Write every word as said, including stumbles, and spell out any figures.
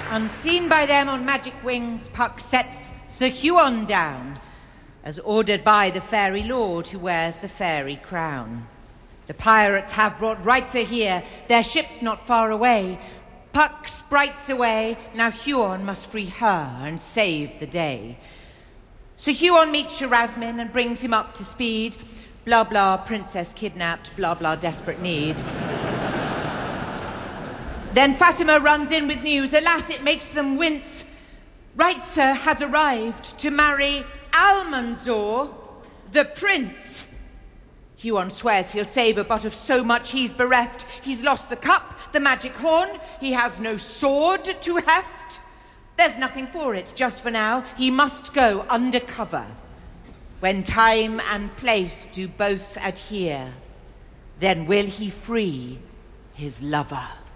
Unseen by them on magic wings, Puck sets Sir Huon down, as ordered by the fairy lord who wears the fairy crown. The pirates have brought Reitzer here, their ship's not far away. Puck sprites away, now Huon must free her and save the day. Sir Huon meets Sharasmin and brings him up to speed. Blah blah, princess kidnapped, blah blah, desperate need. Then Fatima runs in with news. Alas, it makes them wince. Reitzer has arrived to marry Almanzor, the prince. Huon swears he'll save her, but of so much he's bereft. He's lost the cup, the magic horn. He has no sword to heft. There's nothing for it, just for now. He must go undercover. When time and place do both adhere, then will he free his lover.